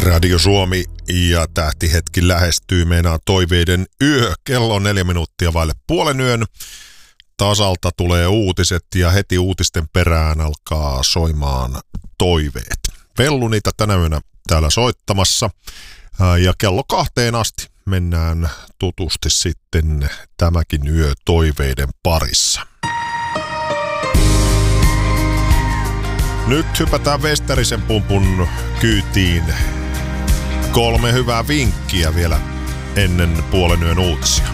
Radio Suomi ja tähtihetki lähestyy. Meinaa toiveiden yö. Kello on 4 minuuttia vaille puolen yön. Tasalta tulee uutiset ja heti uutisten perään alkaa soimaan toiveet. Vellu niitä tänä yönä täällä soittamassa. Ja kello 2 asti mennään tutusti sitten tämäkin yö toiveiden parissa. Nyt hypätään Westerisen pumpun kyytiin. 3 hyvää vinkkiä vielä ennen puolen yön uutisia.